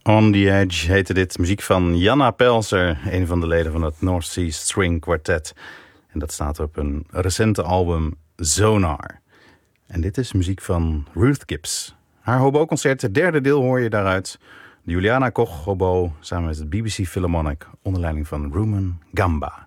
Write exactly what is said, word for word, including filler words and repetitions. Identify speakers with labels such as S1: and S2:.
S1: On the Edge heette dit. Muziek van Janna Pelser, een van de leden van het North Sea String Quartet. En dat staat op een recente album Zonar. En dit is muziek van Ruth Gibbs. Haar hobo-concert, het derde deel hoor je daaruit. De Juliana Koch hobo samen met het B B C Philharmonic onder leiding van Rumen Gamba.